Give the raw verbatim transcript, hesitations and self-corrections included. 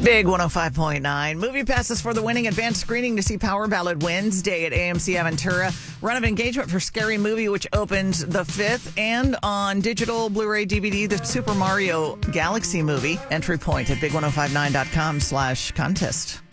Big one oh five point nine. Movie passes for the winning advanced screening to see Power Ballad Wednesday at A M C Aventura. Run of engagement for Scary Movie, which opens the fifth. And on digital, Blu-ray, D V D, the Super Mario Galaxy movie. Entry point at big ten fifty-nine dot com slash contest.